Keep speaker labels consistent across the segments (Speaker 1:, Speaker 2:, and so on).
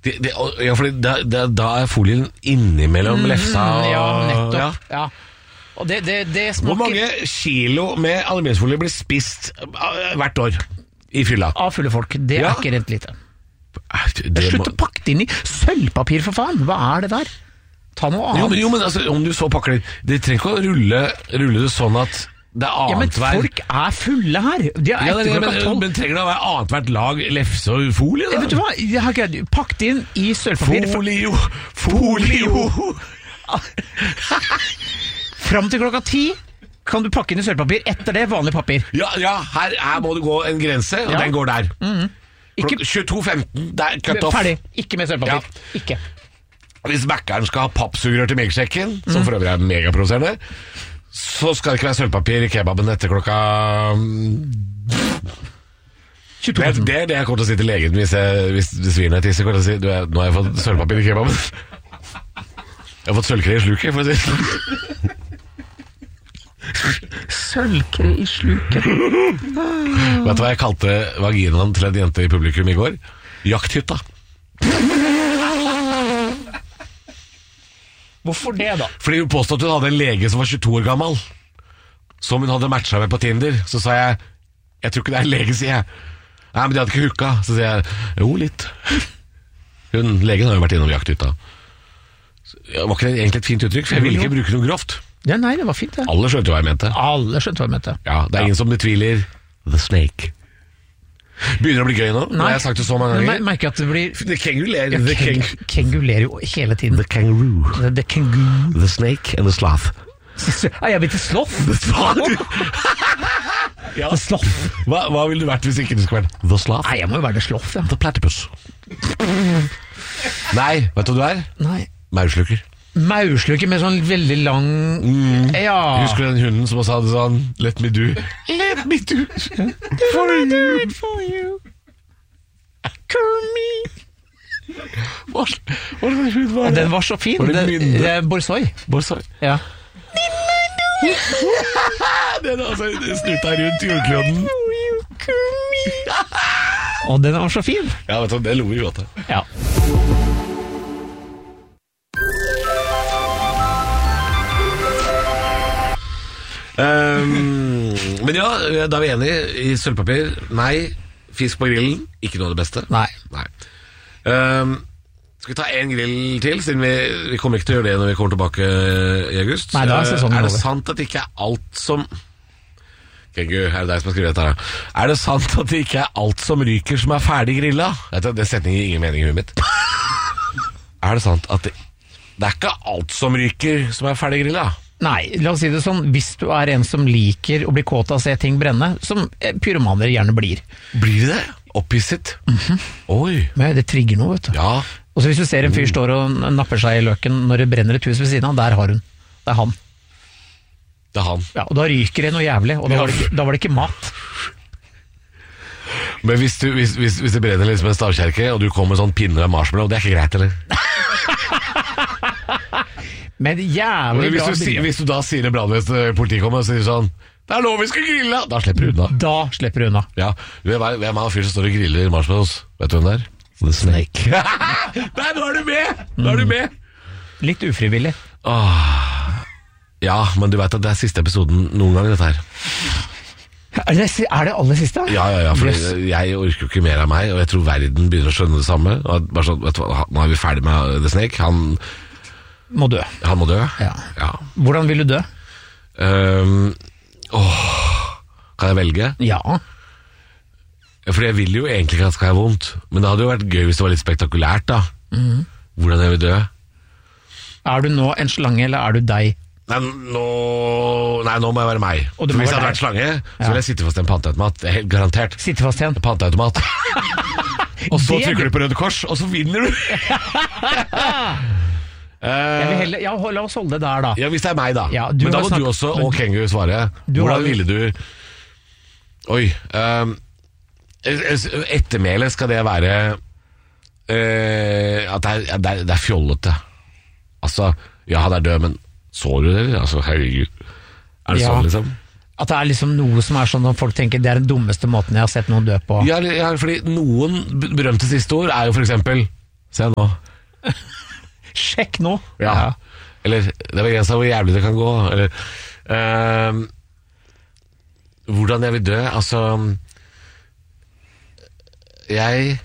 Speaker 1: Ja, for da folien innimellom lefsa og,
Speaker 2: ja, nettopp. Ja. Og det smaker...
Speaker 1: Hvor mange kilo med aluminiumsfolie blir spist hvert år i fylla?
Speaker 2: Av fulle folk, det er ikke rent lite. Slutt å pakke det inn i sølvpapir, for faen. Hva er det der? Ta noe annet.
Speaker 1: Jo, men altså, om du så pakker det trenger ikke å rulle det sånn at det er annet hver.
Speaker 2: Ja, men folk er fulle her. De er
Speaker 1: men trenger det å være annet hvert lag lefse og folie da?
Speaker 2: Vet du hva, jeg har ikke pakket inn i sølvpapir.
Speaker 1: Folio.
Speaker 2: Fram til klokka 10 kan du pakke inn i sølvpapir. Etter det vanlig papir.
Speaker 1: Ja, her må du gå en grense, og den går der. 22.15, der cut off.
Speaker 2: Ferdig, ikke med sølvpapir. Ikke.
Speaker 1: Hvis Mac-eren skal ha pappsugerør til megasjekken, som for øvrig er megaproduserende, så skal det ikke være sølvpapir i kebaben etter klokka 22. Det er det jeg kommer til å si til legen hvis det svir ned tisser. Nå har jeg fått sølvpapir i kebaben. Jeg har fått sølvkre i sluket, for å si det.
Speaker 2: Sølvkre i sluket.
Speaker 1: Vet du hva jeg kalte vaginaen til en jente i publikum i går? Jakthytta.
Speaker 2: Hvorfor det da?
Speaker 1: Fordi hun påstod at hun hadde en lege som var 22 år gammel, som hun hadde matchet med på Tinder. Så sa jeg tror ikke det er en lege, sier jeg. Nei, men de hadde ikke hooka. Så sier jeg, jo, litt. Legen har jo vært innom jakthytta. Var ikke det egentlig et fint uttrykk? For jeg ville ikke bruke noe grovt.
Speaker 2: Ja, nei, det var fint det.
Speaker 1: Alle skjønte hva jeg mente. Ja, det er ingen som betviler The Snake. Begynner det å bli gøy nå? Nei. Når jeg har sagt det så mange ganger.
Speaker 2: Jeg merker at det blir...
Speaker 1: Det kengulerer.
Speaker 2: Kengulerer jo hele tiden.
Speaker 1: The kangaroo.
Speaker 2: The kangaroo.
Speaker 1: The snake and the sloth.
Speaker 2: Jeg vet ikke sloth.
Speaker 1: Ja.
Speaker 2: The sloth.
Speaker 1: Hva ville du vært hvis ikke det skulle vært The sloth?
Speaker 2: Nei, jeg må jo være the sloth, ja.
Speaker 1: The platypus. Nei, vet du hva du er?
Speaker 2: Nei.
Speaker 1: Maurslukker.
Speaker 2: Maurslukker med sånn veldig lang... Ja.
Speaker 1: Husker du den hunden som sa det sånn? Let me do. Let me do.
Speaker 2: For you. Do it for you. Call me.
Speaker 1: Hva den hunden var det?
Speaker 2: Den var så fin. Det er Borsoi. Ja.
Speaker 1: Den snuta rundt jordkloden.
Speaker 2: Og den var så fin.
Speaker 1: Ja, vet du, det lo vi godt av.
Speaker 2: Ja.
Speaker 1: Men ja, da er vi enige i sølvpapir. Nei, fisk på grillen, ikke noe av det beste.
Speaker 2: Nei.
Speaker 1: Skal vi ta en grill til, siden vi kommer ikke til å gjøre det når vi kommer tilbake i august.
Speaker 2: Nei, da er sesongen over.
Speaker 1: Er det sant at det ikke er alt som... Kengu, er det deg som har skrevet dette her? Er det sant at det ikke er alt som ryker som er ferdig grilla? Det setninger ingen mening i huet mitt. Er det sant at det er ikke alt som ryker som er ferdig grilla?
Speaker 2: Nei, la oss si det sånn, hvis du er en som liker å bli kåt av å se ting brenne, som pyromaner gjerne blir.
Speaker 1: Blir det? Opphisset? Oi.
Speaker 2: Men det trigger noe, vet du.
Speaker 1: Ja.
Speaker 2: Og så hvis du ser en fyr står og napper seg i løken når det brenner et hus ved siden av, der har hun. Det er han.
Speaker 1: Det er han.
Speaker 2: Ja, og da ryker det noe jævlig, og da var det ikke mat.
Speaker 1: Men hvis det brenner liksom en stavkjerke, og du kommer med sånn pinne med marshmallow, det er ikke greit, eller?
Speaker 2: Men jævlig bra bilde.
Speaker 1: Hvis du da sier det brannvesenet, politiet kommer og sier sånn, det er lov vi skal grille, da slipper du unna. Ja, hvem er han fyr som står og griller marshmallows? Vet du hvem det er? The Snake. Nei, nå er du med!
Speaker 2: Litt ufrivillig.
Speaker 1: Ja, men du vet at det er siste episoden noen gang dette her.
Speaker 2: Er det aller siste?
Speaker 1: Ja, for jeg orker jo ikke mer av meg, og jeg tror verden begynner å skjønne det samme. Bare sånn, vet du hva, nå er vi ferdig med The Snake, han
Speaker 2: må dø.
Speaker 1: Ja.
Speaker 2: Hvordan vil du dø?
Speaker 1: Kan jeg velge?
Speaker 2: Ja.
Speaker 1: For jeg vil jo egentlig ikke at det skal være vondt, men det hadde jo vært gøy hvis det var litt spektakulært da. Hvordan jeg vil dø. Er
Speaker 2: du nå en slange, eller er du deg?
Speaker 1: Nei, nå må jeg være meg. For hvis jeg hadde vært slange, så vil jeg sitte fast i en panteautomat. Det er helt garantert.
Speaker 2: Sitte fast i en
Speaker 1: panteautomat. Og så trykker du på Røde Kors, og så vinner du.
Speaker 2: La oss holde det der da.
Speaker 1: Ja, hvis det er meg da.
Speaker 2: Ja,
Speaker 1: men da må du også, og Kengu, svare. Hvordan ville du... Oi, ettermælet skal det være at det er fjollete. Altså, ja, han er død, men så du det? Altså, herregud. Er det sånn, liksom?
Speaker 2: At det er liksom noe som er sånn at folk tenker det er den dummeste måten jeg har sett noen dø på.
Speaker 1: Ja, fordi noen berømte siste ord er jo for eksempel Se nå.
Speaker 2: Sjekk nå.
Speaker 1: Ja. Eller, det er begrenset hvor jævlig det kan gå. Eller, hvordan jeg vil dø, altså... Jeg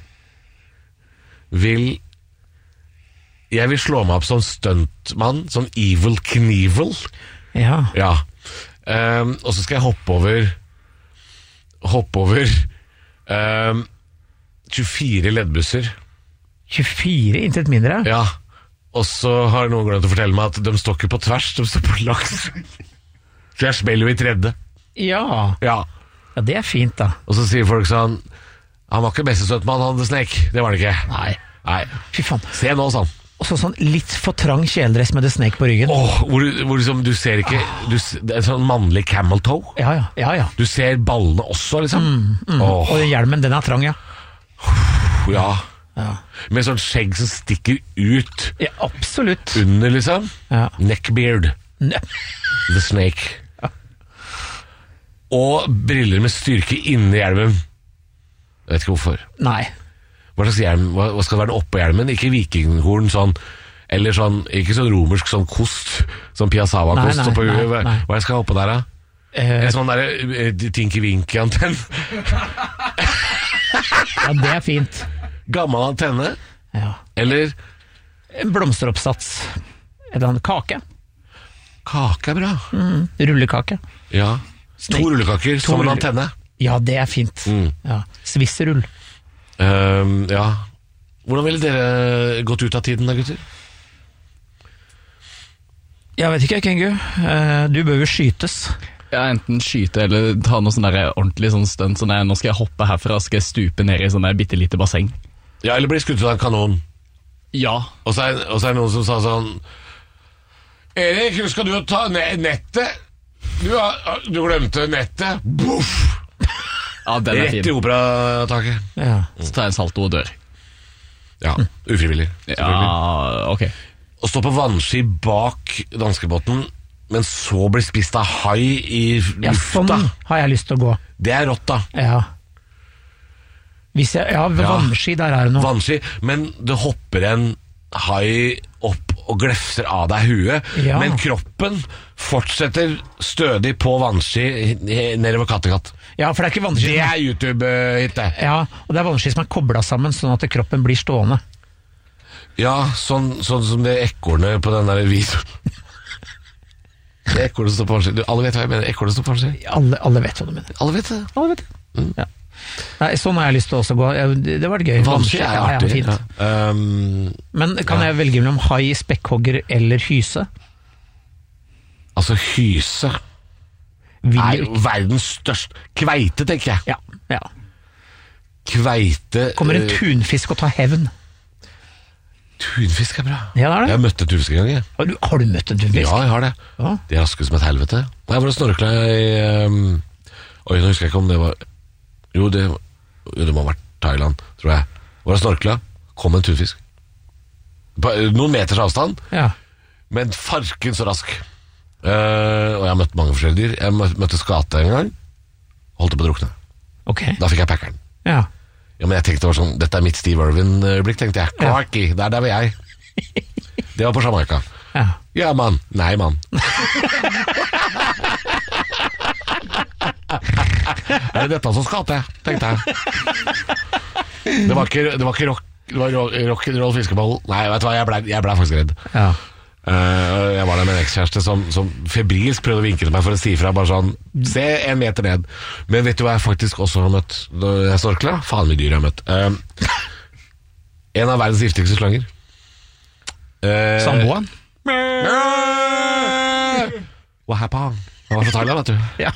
Speaker 1: vil slå meg opp som stuntmann, som Evil Knievel.
Speaker 2: Ja.
Speaker 1: Ja. Og så skal jeg hoppe over 24 leddbusser.
Speaker 2: 24, intet mindre?
Speaker 1: Ja. Og så har noen glemt å fortelle meg at de står ikke på tvers, de står på langs. Så jeg smeller jo i tredje.
Speaker 2: Ja.
Speaker 1: Ja.
Speaker 2: Ja, det er fint da.
Speaker 1: Og så sier folk sånn, han var ikke beste søtmann, han The Snake. Det var det ikke. Nei.
Speaker 2: Fy faen.
Speaker 1: Se nå, sånn.
Speaker 2: Og så sånn litt for trang kjeledress med The Snake på ryggen.
Speaker 1: Hvor liksom, du ser ikke det er en sånn mannlig camel toe.
Speaker 2: Ja.
Speaker 1: Du ser ballene også, liksom.
Speaker 2: Og den hjelmen, den er trang, ja.
Speaker 1: Ja. Med sånn skjegg som stikker ut.
Speaker 2: Ja, absolutt.
Speaker 1: Under, liksom.
Speaker 2: Ja.
Speaker 1: Neckbeard. The Snake. Ja. Og briller med styrke inni hjelmen. Jeg vet ikke hvorfor.
Speaker 2: Nei.
Speaker 1: Hva slags hjelm? Hva skal det være oppå hjelmen? Ikke vikinghorn sånn, eller sånn, ikke sånn romersk sånn kost, sånn Piazzava-kost oppå huet. Hva skal jeg oppå der da? En sånn der Tinky-Winky-antenn.
Speaker 2: Ja, det er fint.
Speaker 1: Gammel antenne.
Speaker 2: Ja.
Speaker 1: Eller
Speaker 2: en blomsteroppsats. Eller en kake.
Speaker 1: Kake er bra.
Speaker 2: Rullekake.
Speaker 1: Ja. To rullekaker som en antenne.
Speaker 2: Ja, det er fint. Ja. Svissrull.
Speaker 1: Ja. Hvordan ville dere gått ut av tiden da, gutter?
Speaker 2: Jeg vet ikke, Kengu. Du bør jo skytes.
Speaker 3: Ja, enten skyte eller ta noe sånn der ordentlig sånn stunt. Sånn der, nå skal jeg hoppe herfra, skal jeg stupe ned i sånn der bittelite basseng.
Speaker 1: Ja, eller bli skutt ut av en kanon.
Speaker 3: Ja.
Speaker 1: Og så er det noen som sa sånn, Erik, husker du å ta nettet? Du glemte nettet. Boff!
Speaker 3: Ja, den er fin.
Speaker 1: Rett i operataket.
Speaker 2: Ja.
Speaker 3: Så tar jeg en salto og dør.
Speaker 1: Ja, ufrivillig.
Speaker 3: Ja, ok.
Speaker 1: Å stå på vannski bak danskebåten, men så bli spist av hai i lufta.
Speaker 2: Ja, sånn har jeg lyst til å gå.
Speaker 1: Det er rått, da.
Speaker 2: Ja. Vannski, der er det noe.
Speaker 1: Vannski, men det hopper en hai opp og glefser av deg huet, men kroppen fortsetter stødig på vannski nedover Kattegat.
Speaker 2: Ja, for det er ikke vannski.
Speaker 1: Det er YouTube-hit, det.
Speaker 2: Ja, og det er vannski som er koblet sammen, sånn at kroppen blir stående.
Speaker 1: Ja, sånn som det ekornet på den der videoen. Det ekornet står på vannski. Alle vet hva jeg mener, ekornet står på vannski.
Speaker 2: Alle vet hva du mener.
Speaker 1: Alle vet det.
Speaker 2: Ja. Nei, sånn har jeg lyst til å også gå. Det var gøy.
Speaker 1: Vannski er artig.
Speaker 2: Ja. Men kan jeg velge mellom hai, spekkhogger eller hyse?
Speaker 1: Altså, hyse er verdens største. Kveite, tenker jeg.
Speaker 2: Ja.
Speaker 1: Kveite.
Speaker 2: Kommer en tunfisk og tar hevn?
Speaker 1: Tunfisk er bra.
Speaker 2: Ja, det er det.
Speaker 1: Jeg har møtt en tunfisk en gang.
Speaker 2: Har du møtt en tunfisk?
Speaker 1: Ja, jeg har det.
Speaker 2: Ja.
Speaker 1: De er raske som et helvete. Jeg var og snorkla i Oi, nå husker jeg ikke om det var Jo, det må ha vært Thailand, tror jeg. Var og snorkla, kom en tunfisk. På noen meters avstand, men farken så rask. Og jeg har møtt mange forskjellige dyr. Jeg møtte skate en gang, holdt på å drukne.
Speaker 2: Okay.
Speaker 1: Da fikk jeg packeren.
Speaker 2: Ja,
Speaker 1: men jeg tenkte det var sånn, dette er mitt Steve Irwin-blikk, tenkte jeg. Clarky, der var jeg. Det var på Jamaica. Ja, mann. Nei, mann. Er det dette som skal til, tenkte jeg. Det var ikke rock, det var rock'n'roll fiskeball. Nei, vet du hva, jeg ble faktisk redd. Ja. Jeg var der med en ekskjæreste som febrilsk prøvde å vinke til meg for å si fra, bare sånn, se 1 meter ned. Men vet du hva jeg faktisk også har møtt når jeg snorkla? Faen mye dyr jeg har møtt. En av verdens giftigste slanger.
Speaker 2: Samboen?
Speaker 1: Wahapa. Han var fra Thailand, vet du.
Speaker 2: Ja.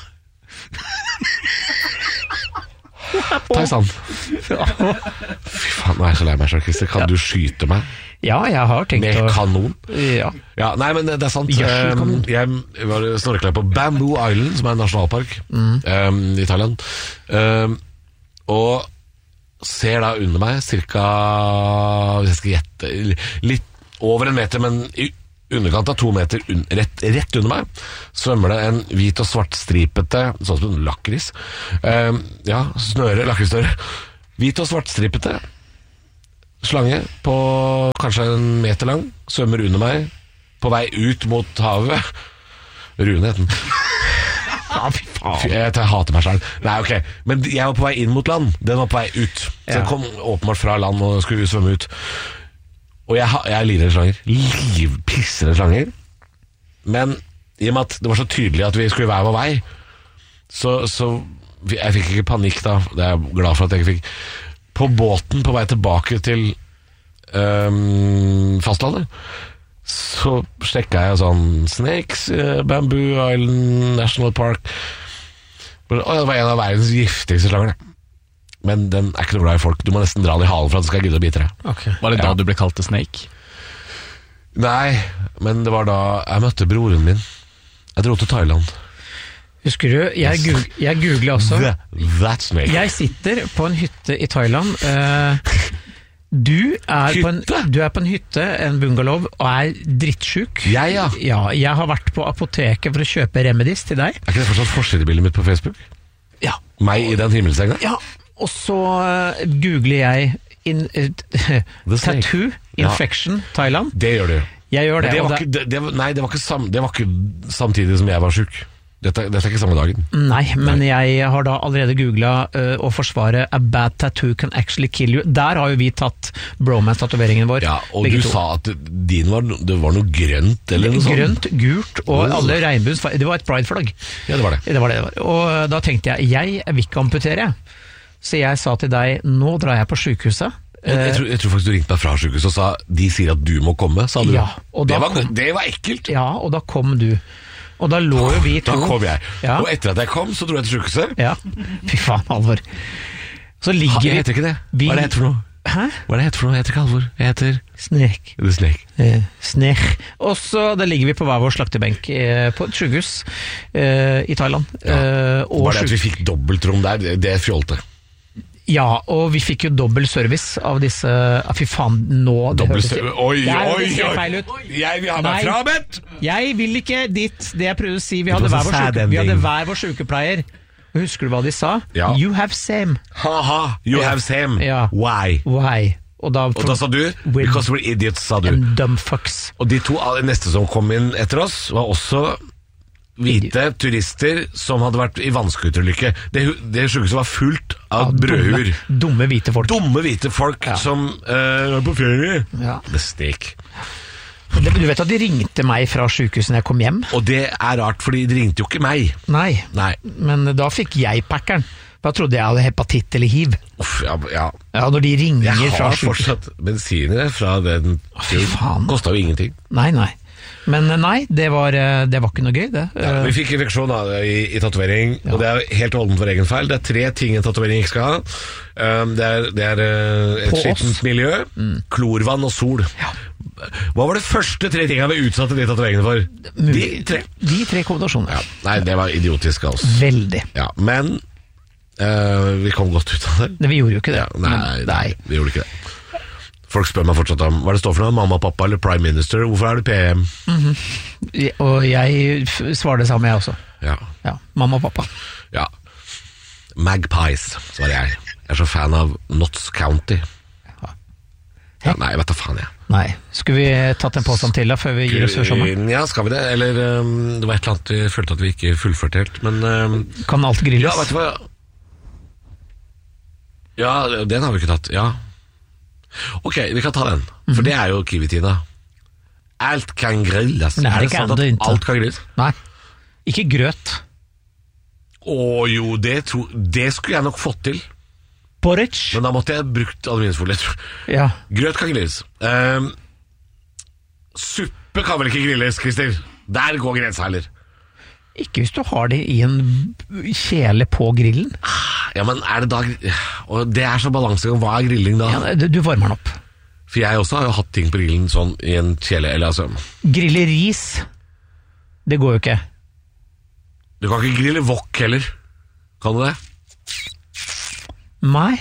Speaker 1: Thailand. Fy faen, nå er jeg så lei meg, Christer. Kan du skyte meg?
Speaker 2: Ja, jeg har tenkt
Speaker 1: med kanon.
Speaker 2: Ja.
Speaker 1: Nei, men det er sant. Jeg var snorkla på Bamboo Island, som er en nasjonalpark i Thailand. Og ser da under meg cirka, hvis jeg skal gjette, litt over 1 meter, men i underkant av 2 meter rett under meg svømmer det en hvit og svartstripete, sånn som en lakris, lakrisnøre, hvit og svartstripete slange på kanskje 1 meter lang, svømmer under meg, på vei ut mot havet. Rune het den.
Speaker 2: Ja, fy faen.
Speaker 1: Jeg hater meg selv. Nei, ok. Men jeg var på vei inn mot land. Den var på vei ut. Så den kom åpenbart fra land og skulle svømme ut. Og jeg lirer slanger. Livpissere slanger. Men i og med at det var så tydelig at vi skulle hver vår vei, så jeg fikk ikke panikk da. Det er jeg glad for at jeg ikke fikk. På båten på vei tilbake til fastlandet, så sjekket jeg sånn Snakes, Bamboo Island National Park. Det var en av verdens giftigste slanger. Men den er ikke noe glad i folk. Du må nesten dra den i halen for at den skal gidde å bite deg.
Speaker 3: Okay. Var det da du ble kalt til Snake?
Speaker 1: Nei, men det var da jeg møtte broren min. Jeg dro til Thailand.
Speaker 2: Husker du, jeg googler også.
Speaker 1: That Snake.
Speaker 2: Jeg sitter på en hytte i Thailand. Du er på en hytte, en bungalow, og er drittsjuk.
Speaker 1: Ja.
Speaker 2: Ja, jeg har vært på apoteket for å kjøpe remedies til deg.
Speaker 1: Er ikke det fortsatt forsidebildet mitt på Facebook?
Speaker 2: Ja.
Speaker 1: Meg i den himmelsenga?
Speaker 2: Ja, og så googler jeg tattoo infection Thailand.
Speaker 1: Det gjør du.
Speaker 2: Jeg gjør det.
Speaker 1: Det var ikke samtidig som jeg var syk. Dette er ikke samme dagen.
Speaker 2: Nei, men jeg har da allerede googlet å forsvare A bad tattoo can actually kill you. Der har jo vi tatt bromance-tatoveringen vår.
Speaker 1: Ja, og du sa at din var noe grønt eller noe sånt.
Speaker 2: Grønt, gult og alle regnbuens. Det var et pride-flagg.
Speaker 1: Ja, det var det.
Speaker 2: Det var. Og da tenkte jeg vil ikke amputere. Så jeg sa til deg, nå drar jeg på sykehuset.
Speaker 1: Jeg tror faktisk du ringte meg fra sykehuset og sa, de sier at du må komme, sa du.
Speaker 2: Ja, og
Speaker 1: det var ekkelt.
Speaker 2: Ja, og da kom du. Og da lå jo vi to.
Speaker 1: Da kom jeg.
Speaker 2: Ja.
Speaker 1: Og etter at jeg kom, så dro jeg til sykehuset.
Speaker 2: Ja, fy faen, Halvor. Så ligger
Speaker 1: jeg heter ikke det. Hva er det heter for noe?
Speaker 2: Hæ?
Speaker 1: Hva er det heter for noe? Jeg heter ikke Halvor. Jeg heter
Speaker 2: Snek.
Speaker 1: Det er Snek.
Speaker 2: Snek. Og så da ligger vi på hver vår slaktebenk på et sykehus i Thailand.
Speaker 1: Ja. Bare det at vi fikk dobbeltrom der, det fjolte.
Speaker 2: Ja, og vi fikk jo dobbelt service av disse. Fy faen, nå
Speaker 1: Oi,
Speaker 2: feil ut.
Speaker 1: Jeg vil ha meg frabedt.
Speaker 2: Jeg vil ikke dit. Det jeg prøvde å si, vi hadde hver vår sykepleier. Husker du hva de sa?
Speaker 1: Ja.
Speaker 2: You have same.
Speaker 1: Haha, you have same.
Speaker 2: Ja.
Speaker 1: Why?
Speaker 2: Og da
Speaker 1: sa du because we're idiots, sa du.
Speaker 2: And dumb fucks.
Speaker 1: Og de to neste som kom inn etter oss var også hvite turister som hadde vært i vannskuterulykke. Det sykehuset var fullt av brødhuer.
Speaker 2: Dumme hvite folk.
Speaker 1: Som var på ferie.
Speaker 2: Ja.
Speaker 1: Det stek.
Speaker 2: Du vet at de ringte meg fra sykehuset når jeg kom hjem?
Speaker 1: Og det er rart, fordi de ringte jo ikke meg.
Speaker 2: Nei. Men da fikk jeg packeren. Da trodde jeg hadde hepatitt eller hiv.
Speaker 1: Uff, ja.
Speaker 2: Ja, når de ringer fra sykehuset.
Speaker 1: Jeg har fortsatt medisiner fra den tiden. Kostet jo ingenting.
Speaker 2: Nei. Men nei, det var ikke noe gøy, det.
Speaker 1: Ja, vi fikk infeksjon i tatovering, og det er helt holdent for egen feil. Det er 3 ting en tatovering ikke skal ha. Det er et skittent miljø, klorvann og sol. Ja. Hva var det første 3 tingene vi utsatte de tatoveringene for?
Speaker 2: De 3 kombinasjoner.
Speaker 1: Ja. Nei, det var idiotisk av oss.
Speaker 2: Veldig.
Speaker 1: Ja, men vi kom godt ut av det.
Speaker 2: Vi gjorde jo ikke det.
Speaker 1: Ja, nei, vi gjorde ikke det. Folk spør meg fortsatt om hva det står for noe, mamma, pappa eller prime minister. Hvorfor er det PM?
Speaker 2: Og jeg svarer det samme, jeg også.
Speaker 1: Ja.
Speaker 2: Mamma og pappa.
Speaker 1: Ja. Magpies, svarer jeg. Jeg er så fan av Notts County. Ja, nei, jeg vet da faen, jeg.
Speaker 2: Nei. Skulle vi tatt en påstand til da, før vi gir oss før sommeren?
Speaker 1: Ja, skal vi det? Eller det var et eller annet vi følte at vi ikke fullførte helt, men
Speaker 2: kan alt grilles?
Speaker 1: Ja, vet du hva? Ja, den har vi ikke tatt, ja. Ok, vi kan ta den, for det er jo Kiwi-tida. Alt kan grilles.
Speaker 2: Nei, det kan det ikke.
Speaker 1: Alt kan grilles?
Speaker 2: Nei, ikke grøt.
Speaker 1: Jo, det skulle jeg nok fått til.
Speaker 2: Porridge.
Speaker 1: Men da måtte jeg brukt aluminiumsfolie.
Speaker 2: Ja.
Speaker 1: Grøt kan grilles. Suppe kan vel ikke grilles, Christer? Der går grensa, heller.
Speaker 2: Ikke hvis du har det i en kjele på grillen.
Speaker 1: Ja, men er det da... Og det er så balansegang. Hva er grilling da?
Speaker 2: Ja, du varmer den opp.
Speaker 1: For jeg også har jo hatt ting på grillen sånn i en kjele, eller altså...
Speaker 2: Grille ris, det går jo ikke.
Speaker 1: Du kan ikke grille wok heller. Kan du det?
Speaker 2: Nei.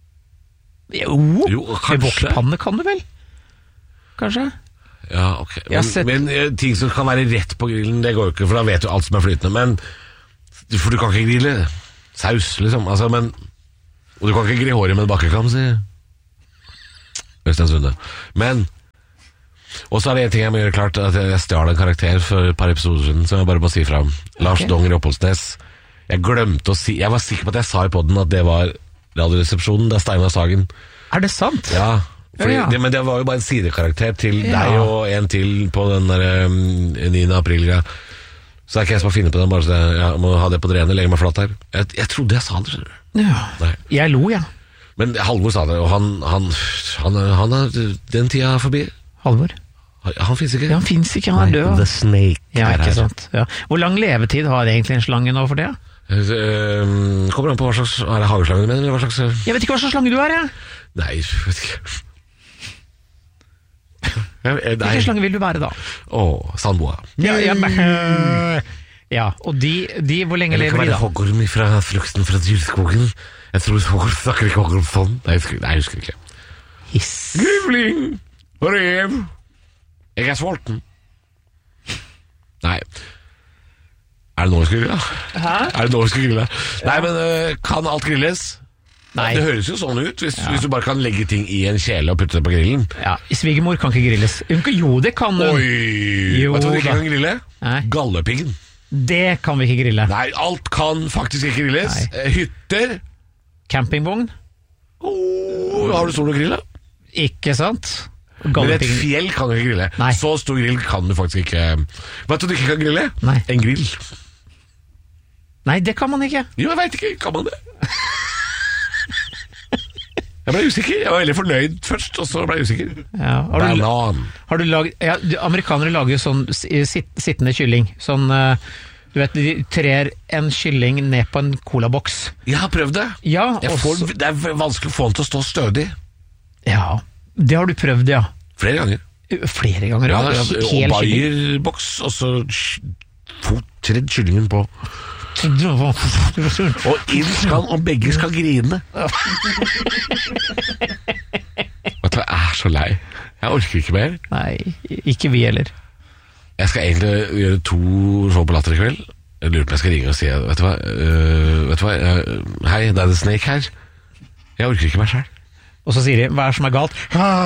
Speaker 2: Jo,
Speaker 1: kanskje.
Speaker 2: Wokpanne kan du vel? Kanskje?
Speaker 1: Ja, ok. Men ting som kan være rett på grillen, det går jo ikke, for da vet du alt som er flytende. Men for du kan ikke grille saus, liksom. Altså, men, og du kan ikke grille håret med en bakkekam, sier. Øystein Sunde. Men og så er det en ting jeg må gjøre klart, at jeg stjal en karakter for et par episoder siden, som jeg bare må si fra om. Lars Donger Oppholdsnes. Jeg glemte å si, jeg var sikker på at jeg sa i podden at det var Radioresepsjonen, det er Steinar Sagen.
Speaker 2: Er det sant?
Speaker 1: Ja, fordi,
Speaker 2: Ja.
Speaker 1: men det var jo bare en sidekarakter til deg og en til på den der 9. april-greia. Så det er ikke jeg som har funnet på den, bare så jeg må ha det på det rene, legge meg flatt her. Jeg trodde jeg sa det, skjønner du.
Speaker 2: Ja.
Speaker 1: Nei.
Speaker 2: Jeg lo, ja.
Speaker 1: Men Halvor sa det, og han er den tida er forbi.
Speaker 2: Halvor.
Speaker 1: Han finnes ikke.
Speaker 2: Ja, han finnes ikke, han er død.
Speaker 1: The Snake.
Speaker 2: Ja,
Speaker 1: er
Speaker 2: ikke
Speaker 1: her.
Speaker 2: sant. Ja. Hvor lang levetid har egentlig en slange nå for det?
Speaker 1: Kommer an på hva slags, er det hageslangen min, eller hva slags?
Speaker 2: Jeg vet ikke hva slags slange du er, jeg.
Speaker 1: Nei, jeg vet ikke. Nei.
Speaker 2: Hvilken slange vil du være da?
Speaker 1: Sandboa.
Speaker 2: Ja, og de hvor lenge
Speaker 1: Eller kan
Speaker 2: lever de
Speaker 1: være
Speaker 2: da?
Speaker 1: hoggorm fra frukten fra dyrskogen. Jeg tror hoggorm snakker ikke hoggorm sånn. Nei, jeg husker ikke.
Speaker 2: Hiss.
Speaker 1: Grevling! Rev! Jeg er sulten. Nei. Er det nå vi skal grille?
Speaker 2: Hæ?
Speaker 1: Er det nå vi skal grille? Nei, men kan alt grilles?
Speaker 2: Nei.
Speaker 1: Det høres jo sånn ut, hvis du bare kan legge ting i en kjele og putte det på grillen.
Speaker 2: Ja, svigermor kan ikke grilles. Jo, det kan hun.
Speaker 1: Oi!
Speaker 2: Jo
Speaker 1: Vet du hva du ikke
Speaker 2: da.
Speaker 1: kan grille?
Speaker 2: Nei.
Speaker 1: Gallepiggen.
Speaker 2: Det kan vi ikke grille.
Speaker 1: Nei, alt kan faktisk ikke grilles.
Speaker 2: Nei.
Speaker 1: Hytter.
Speaker 2: Campingvogn?
Speaker 1: Har du sol og grill, da?
Speaker 2: Ikke sant?
Speaker 1: Men et
Speaker 2: Gallepiggen.
Speaker 1: fjell kan du ikke grille.
Speaker 2: Nei.
Speaker 1: Så stor grill kan du faktisk ikke. Vet du hva du ikke kan grille?
Speaker 2: Nei.
Speaker 1: En grill.
Speaker 2: Nei, det kan man ikke.
Speaker 1: Jo, jeg vet ikke. Kan man det? Jeg ble usikker. Jeg var veldig fornøyd først, og så ble jeg usikker.
Speaker 2: Ja.
Speaker 1: Banan.
Speaker 2: Har du laget, ja, amerikanere lager jo sånn sittende kylling. Sånn, du vet, de trer en kylling ned på en colaboks.
Speaker 1: Jeg har prøvd det.
Speaker 2: Ja,
Speaker 1: Det er vanskelig å få den til å stå stødig.
Speaker 2: ja, det har du prøvd, ja.
Speaker 1: Flere ganger.
Speaker 2: Flere ganger.
Speaker 1: Ja,
Speaker 2: Ja,
Speaker 1: og
Speaker 2: Hel kylling.
Speaker 1: Bayer-boks, og så tredd kyllingen på. Og inn skal, og begge skal grine. Vet du, jeg er så lei. Jeg orker ikke mer.
Speaker 2: Nei, ikke vi heller.
Speaker 1: Jeg skal egentlig gjøre 2 show på Latter i kveld. Jeg lurer på om jeg skal ringe og si vet du hva, hei, det er The Snake her. Jeg orker ikke meg selv.
Speaker 2: Og så sier de, hva er det som er galt?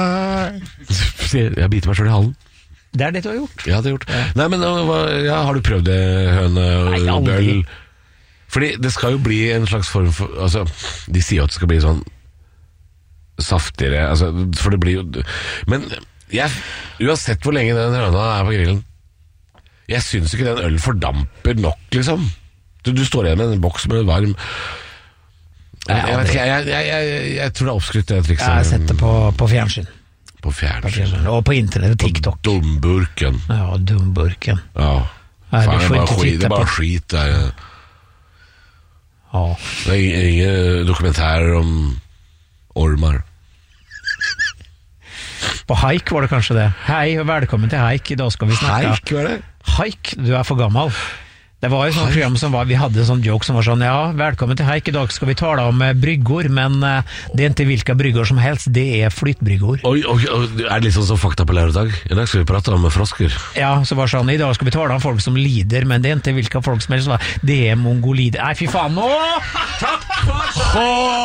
Speaker 1: Jeg biter meg selv i halen.
Speaker 2: Det er det du har gjort.
Speaker 1: Ja, det har jeg gjort. Nei, men har du prøvd det, høne
Speaker 2: Nei,
Speaker 1: og
Speaker 2: aldri.
Speaker 1: bøll? Fordi det skal jo bli en slags form for, altså, de sier jo at det skal bli sånn saftigere, altså, for det blir jo, men uansett hvor lenge den høna er på grillen, jeg synes ikke den ølen fordamper nok, liksom. Du står igjen med en boks med varm. Jeg vet ikke, jeg tror det er oppskrytt, det trikset.
Speaker 2: Jeg har sett det på fjernsyn.
Speaker 1: På fjernsyn.
Speaker 2: Og på internett og TikTok.
Speaker 1: Dumburken.
Speaker 2: Ja, dumburken.
Speaker 1: Ja.
Speaker 2: Nei,
Speaker 1: Faen,
Speaker 2: du får ikke
Speaker 1: det
Speaker 2: titte
Speaker 1: er bare
Speaker 2: på.
Speaker 1: skit. Det er,
Speaker 2: Ja.
Speaker 1: det er ingen dokumentarer om ormar.
Speaker 2: På Haik var det kanskje det. Hei, og velkommen til Haik. I dag skal vi snakke.
Speaker 1: Haik, hva er det?
Speaker 2: Haik, du er for gammel. Det var jo sånn program som vi hadde en sånn joke som var sånn, ja, velkommen til Haik, i dag skal vi tale om bryggor, men det er ikke hvilke bryggor som helst, det er flytbryggor.
Speaker 1: Oi, er det litt sånn som fakta på lørdag? I dag skal vi prate om frosker.
Speaker 2: Ja, så var det sånn, i dag skal vi tale om folk som lider, men det er ikke hvilke folk som helst, det er mongolider. Nei, fy faen, nå! Takk for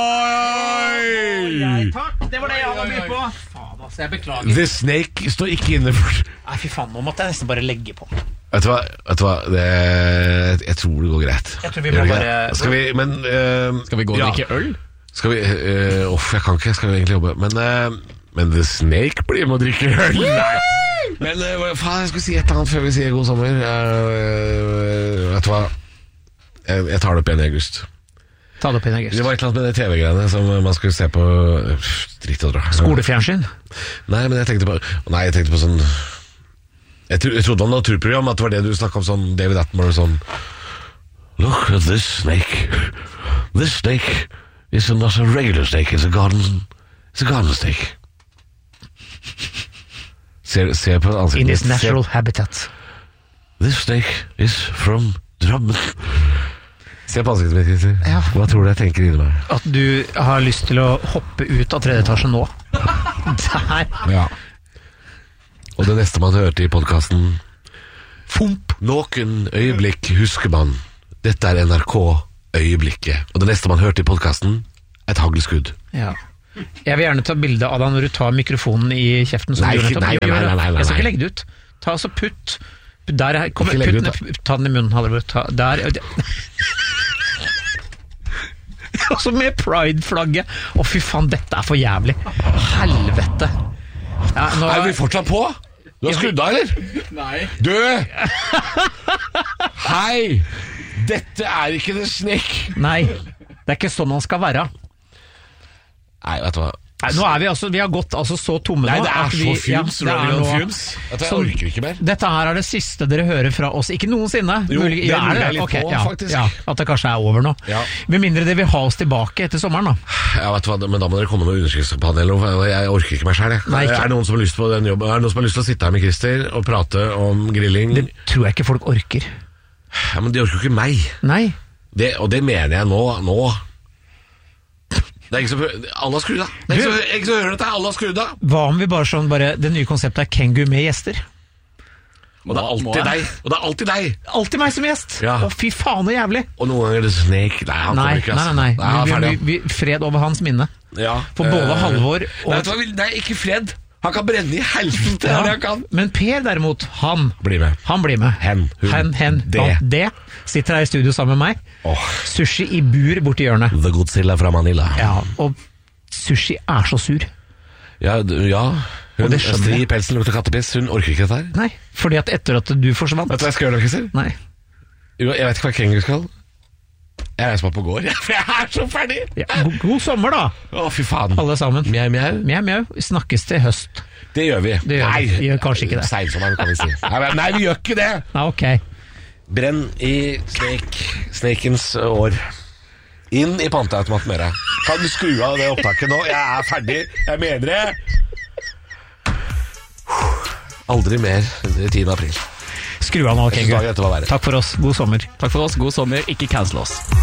Speaker 1: Oi!
Speaker 2: Takk, det var det jeg hadde bydd på. Faen, altså, jeg beklager.
Speaker 1: The Snake står ikke inne for.
Speaker 2: Nei, fy faen, nå måtte jeg nesten bare legge på.
Speaker 1: Vet du hva? Jeg tror det går greit.
Speaker 2: Jeg tror vi må
Speaker 1: Gjør det
Speaker 2: bare-
Speaker 1: ikke? Skal vi, men
Speaker 3: Skal vi gå og
Speaker 1: ja.
Speaker 3: drikke øl?
Speaker 1: Skal vi jeg kan ikke, jeg skal jo egentlig jobbe. Men The Snake blir med å drikke øl. Nei. Men faen, jeg skulle si et eller annet før vi sier god sommer. Vet du hva? Jeg tar det opp igjen i august.
Speaker 2: Ta det opp i august.
Speaker 1: Det var et eller annet med de TV-greiene som man skulle se på. Dritt og dra.
Speaker 2: Skolefjernsyn.
Speaker 1: Nei, men jeg tenkte på sånn. Jeg trodde det var naturprogram, at det var det du snakket om, sånn David Attenborough, sånn Look at this snake. This snake is not a regular snake, it's a garden snake. Se på ansiktet.
Speaker 2: In its natural habitat.
Speaker 1: This snake is from Drammen. Se på ansiktet mitt, Christer.
Speaker 2: Ja.
Speaker 1: Hva tror du jeg tenker inni meg?
Speaker 2: At du har lyst til å hoppe ut av 3. etasje nå. Der.
Speaker 1: Ja. Og det neste man hørte i podcasten Fomp. Noen øyeblikk husker man. Dette er NRK Øyeblikket. Og det neste man hørte i podcasten et haglskudd.
Speaker 2: Ja. Jeg vil gjerne ta bilde av deg når du tar mikrofonen i kjeften. Som
Speaker 1: Nei,
Speaker 2: du gjorde nettopp.
Speaker 1: nei,
Speaker 2: Jo, gjør det.
Speaker 1: nei.
Speaker 2: Jeg skal ikke legge det ut. Ta så putt. Der, kom,
Speaker 1: Ikke legg
Speaker 2: putt,
Speaker 1: det ut,
Speaker 2: ned, ta den i munnen, Halvor. Der. Altså med pride-flagget. Å, fy faen, dette er for jævlig. Helvete. Ja, nå,
Speaker 1: Er vi fortsatt på? Du har skrudd av, eller?
Speaker 3: Nei.
Speaker 1: Du! Hei! Dette er ikke det snek.
Speaker 2: nei, det er ikke sånn han skal være.
Speaker 1: Nei, vet du hva.
Speaker 2: Nei, nå er vi har gått altså så tomme
Speaker 1: Nei,
Speaker 2: nå.
Speaker 1: det er
Speaker 2: at
Speaker 1: så
Speaker 2: vi-
Speaker 1: fumes,
Speaker 2: det er
Speaker 1: running on
Speaker 2: nå-
Speaker 1: fumes. Vet du, jeg
Speaker 2: Sånn-
Speaker 1: orker ikke mer.
Speaker 2: Dette her er det siste dere hører fra oss. Ikke noensinne.
Speaker 1: Jo, det
Speaker 2: ja,
Speaker 1: lurer jeg litt
Speaker 2: Ok,
Speaker 1: på,
Speaker 2: ja,
Speaker 1: faktisk.
Speaker 2: Ja, at det kanskje er over nå.
Speaker 1: Ja.
Speaker 2: Med mindre det vil ha oss tilbake etter sommeren, da.
Speaker 1: Ja, vet du hva, men da må dere komme med underskriftspanel. Jeg orker ikke meg selv, jeg.
Speaker 2: Nei, ikke.
Speaker 1: Er det noen som har lyst på den jobben? Er det noen som har lyst til å sitte her med Christer og prate om grilling?
Speaker 2: Det tror jeg ikke folk orker.
Speaker 1: Ja, men de orker jo ikke meg.
Speaker 2: Nei.
Speaker 1: Og det mener jeg nå. Det er ikke så... Alle har skrudd av. Det er ikke så hører dette, alle har skrudd av.
Speaker 2: Hva om vi det nye konseptet er Kengu med gjester?
Speaker 1: Og det er alltid deg. Og det er alltid deg.
Speaker 2: Alltid meg som gjest!
Speaker 1: Ja.
Speaker 2: Å, fy faen, så jævlig!
Speaker 1: Og noen ganger er det Snake. Nei, han
Speaker 2: Nei,
Speaker 1: kommer ikke, altså.
Speaker 2: nei.
Speaker 1: han er ferdig.
Speaker 2: Fred over hans minne.
Speaker 1: Ja.
Speaker 2: For både Halvor
Speaker 1: Nei,
Speaker 2: og
Speaker 1: vet du hva, nei, ikke Fred. Han kan brenne i helvete, det er det han kan.
Speaker 2: Men Per derimot, han
Speaker 1: Bli med.
Speaker 2: blir med.
Speaker 1: Hen, hun,
Speaker 2: Hen,
Speaker 1: det.
Speaker 2: det. Sitter her i studio sammen med meg.
Speaker 1: Åh.
Speaker 2: Sushi i bur borti hjørnet.
Speaker 1: The Godzilla fra Manila.
Speaker 2: Ja, og Sushi er så sur.
Speaker 1: Ja.
Speaker 2: Og
Speaker 1: Hun
Speaker 2: det skjønner
Speaker 1: stri
Speaker 2: jeg.
Speaker 1: i pelsen lukter kattepiss. Hun orker ikke dette her.
Speaker 2: Nei, fordi at etter at du forsvant
Speaker 1: Vet du hva jeg skal gjøre, Christer?
Speaker 2: Nei.
Speaker 1: Jo, jeg vet ikke hva Kengu skal. Jeg reiser meg opp og går, for jeg er så ferdig.
Speaker 2: Ja, god sommer, da,
Speaker 1: Å, fy faen.
Speaker 2: alle sammen.
Speaker 1: Mjau, mjau.
Speaker 2: Mjau, mjau. Snakkes til høst.
Speaker 1: Det gjør vi.
Speaker 2: Det gjør vi. Vi gjør kanskje ikke det.
Speaker 1: Seinsommeren, kan vi si. Nei, vi gjør ikke det.
Speaker 2: Ja, ok.
Speaker 1: Brenn i Snakens år. Inn i panteautomaten med deg. Kan du skru av det opptaket nå? Jeg er ferdig. Jeg mener det. Aldri mer 10. april.
Speaker 2: Skru av nå,
Speaker 1: Jeg synes
Speaker 2: Kengu.
Speaker 1: dagen etter var verre.
Speaker 2: Takk for oss. God sommer.
Speaker 3: Takk for oss, god sommer, ikke cancel oss.